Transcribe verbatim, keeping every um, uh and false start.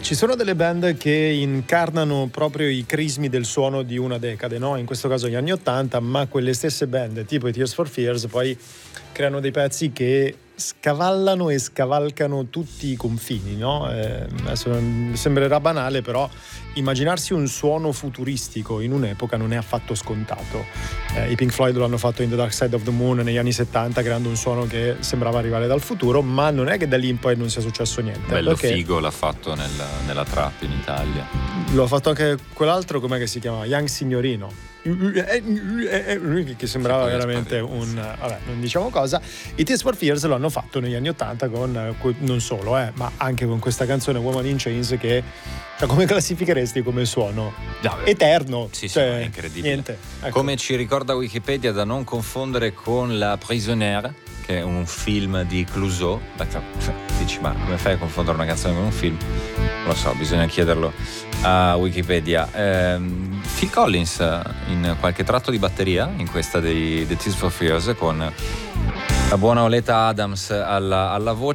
Ci sono delle band che incarnano proprio i crismi del suono di una decade, no? In questo caso gli anni ottanta, ma quelle stesse band, tipo i Tears for Fears, poi creano dei pezzi che scavallano e scavalcano tutti i confini, no? Eh, adesso sembrerà banale, però immaginarsi un suono futuristico in un'epoca non è affatto scontato. Eh, I Pink Floyd lo hanno fatto in The Dark Side of the Moon negli anni settanta, creando un suono che sembrava arrivare dal futuro, ma non è che da lì in poi non sia successo niente. Bello figo l'ha fatto nel, nella trap in Italia. Lo ha fatto anche quell'altro, com'è che si chiama? Young Signorino, che sembrava veramente un, vabbè, non diciamo cosa. I Tears for Fears lo hanno fatto negli anni ottanta con, non solo, eh, ma anche con questa canzone Woman in Chains, che, cioè, come classificheresti come suono? No, eterno, sì, sì, cioè, è incredibile. Niente, ecco. Come ci ricorda Wikipedia, da non confondere con La Prisonnière, che è un film di Clouseau. Dici, ma come fai a confondere una canzone con un film? Non lo so, bisogna chiederlo a Wikipedia. ehm, Phil Collins in qualche tratto di batteria in questa dei The Tears for Fears, con la buona Oleta Adams alla, alla voce.